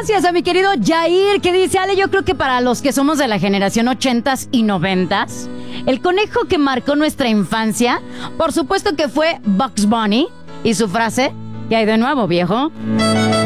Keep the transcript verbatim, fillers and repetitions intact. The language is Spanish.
gracias a mi querido Jair, que dice: Ale, yo creo que para los que somos de la generación ochentas y noventas, el conejo que marcó nuestra infancia, por supuesto que fue Bugs Bunny y su frase: ¿qué hay de nuevo, viejo?